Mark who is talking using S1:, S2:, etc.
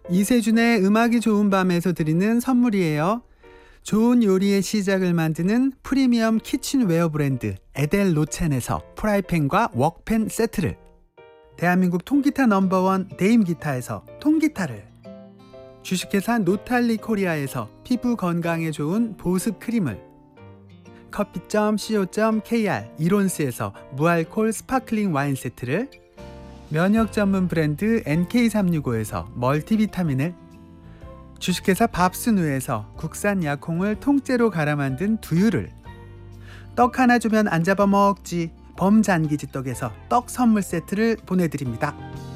S1: 이세준의 음악이 좋은 밤에서 드리는 선물이에요. 좋은 요리의 시작을 만드는 프리미엄 키친웨어 브랜드 에델 노첸에서 프라이팬과 웍팬 세트를, 대한민국 통기타 넘버원 네임기타에서 통기타를, 주식회사 노탈리 코리아에서 피부 건강에 좋은 보습 크림을, 커피.co.kr 이론스에서 무알콜 스파클링 와인 세트를, 면역 전문 브랜드 NK365에서 멀티비타민을, 주식회사 밥스누에서 국산 약콩을 통째로 갈아 만든 두유를, 떡 하나 주면 안 잡아먹지 범잔기지 떡에서 떡 선물 세트를 보내드립니다.